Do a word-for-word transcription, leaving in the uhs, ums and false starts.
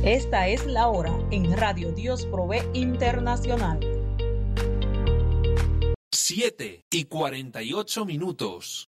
Esta es la hora en Radio Dios Provee Internacional. siete y cuarenta y ocho minutos.